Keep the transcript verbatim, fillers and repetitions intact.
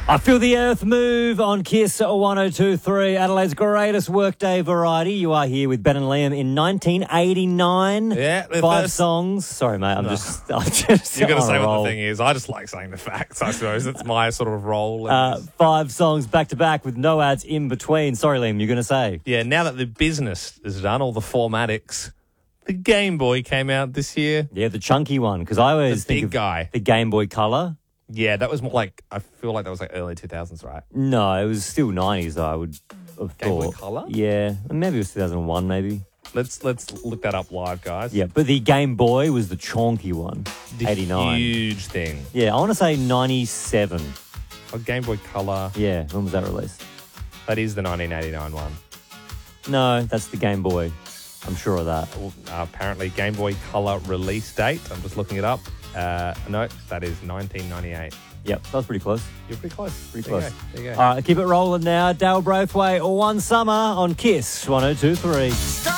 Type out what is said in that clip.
I feel the earth move on Kiss one oh two point three, Adelaide's greatest workday variety. You are here with Ben and Liam in nineteen eighty-nine. Yeah, the Five first- songs. Sorry, mate. I'm No. just. I'm just You're going to on a say what roll. the thing is. I just like saying the facts, I suppose. It's my sort of role. in Uh, this. five songs back to back with no ads in between. Sorry, Liam. You're going to say. Yeah, now that the business is done, all the formatics, the Game Boy came out this year. Yeah, the chunky one, because I always The think big of guy. the Game Boy Color. Yeah, that was more like, I feel like that was like early two thousands, right? No, it was still nineties. Though I would have Game Boy thought. Color? Yeah, maybe it was two thousand one. Maybe. Let's let's look that up live, guys. Yeah, but the Game Boy was the chonky one. The eighty-nine. huge thing. Yeah, I want to say ninety-seven. A Game Boy Color. Yeah, when was that released? That is the nineteen eighty-nine one. No, that's the Game Boy. I'm sure of that. Well, uh, apparently, Game Boy Color release date. I'm just looking it up. Uh, no, that is nineteen ninety-eight. Yep, that was pretty close. You're pretty close. Pretty There you close. go. There you go. All right, keep it rolling now. Dale Braithwaite, or One Summer on Kiss one oh two point three.